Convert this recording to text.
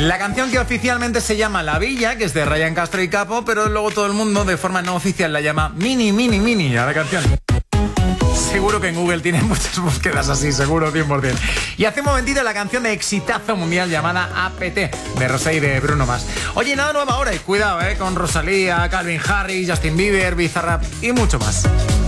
La canción que oficialmente se llama La Villa, que es de Ryan Castro y Capo, pero luego todo el mundo de forma no oficial la llama Mini a la canción. Seguro que en Google tienen muchas búsquedas así, seguro, 100%. Y hace un momentito la canción de exitazo mundial llamada APT, de Rosé y de Bruno Mars. Oye, nada nuevo ahora, y cuidado, con Rosalía, Calvin Harris, Justin Bieber, Bizarrap y mucho más.